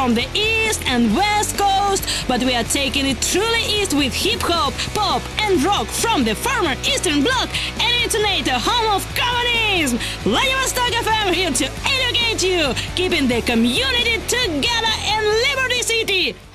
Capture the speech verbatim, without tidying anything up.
from the East and West Coast, but we are taking it truly east with hip-hop, pop and rock from the former Eastern Bloc and intonate the home of communism. Vladivostok F M here to educate you, keeping the community together in Liberty City.